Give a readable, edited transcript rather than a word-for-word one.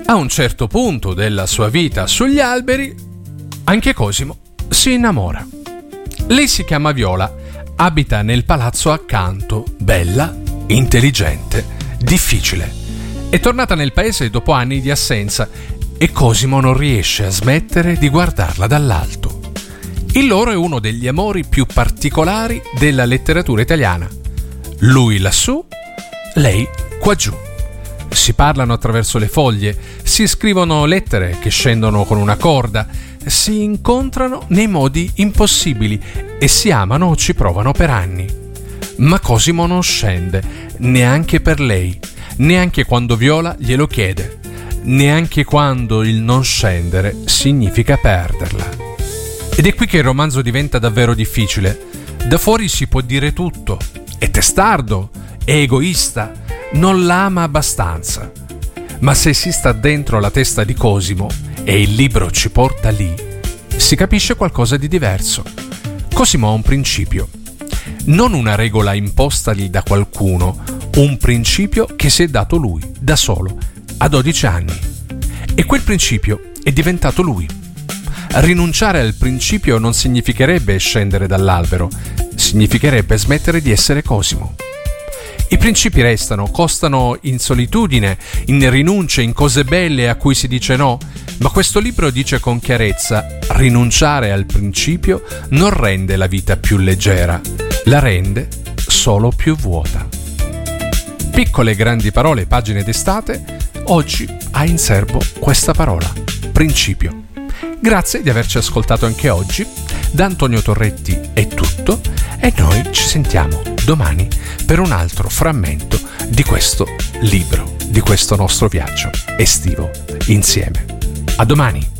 A un certo punto della sua vita sugli alberi, anche Cosimo si innamora. Lei si chiama Viola, abita nel palazzo accanto, bella, intelligente, difficile. È tornata nel paese dopo anni di assenza e Cosimo non riesce a smettere di guardarla dall'alto. Il loro è uno degli amori più particolari della letteratura italiana. Lui lassù, lei qua giù. Si parlano attraverso le foglie, si scrivono lettere che scendono con una corda, si incontrano nei modi impossibili e si amano o ci provano per anni. Ma Cosimo non scende, neanche per lei, neanche quando Viola glielo chiede, neanche quando il non scendere significa perderla. Ed è qui che il romanzo diventa davvero difficile. Da fuori si può dire tutto, è testardo, è egoista, non la ama abbastanza. Ma se si sta dentro la testa di Cosimo e il libro ci porta lì, si capisce qualcosa di diverso. Cosimo ha un principio, non una regola impostagli da qualcuno, un principio che si è dato lui, da solo, a 12 anni. E quel principio è diventato lui. Rinunciare al principio non significherebbe scendere dall'albero, significherebbe smettere di essere Cosimo. I principi restano, costano in solitudine, in rinunce, in cose belle a cui si dice no, ma questo libro dice con chiarezza: rinunciare al principio non rende la vita più leggera, la rende solo più vuota. Piccole e grandi parole, pagine d'estate, oggi ha in serbo questa parola, principio. Grazie di averci ascoltato anche oggi. Da Antonio Torretti è tutto e noi ci sentiamo domani per un altro frammento di questo libro, di questo nostro viaggio estivo insieme. A domani!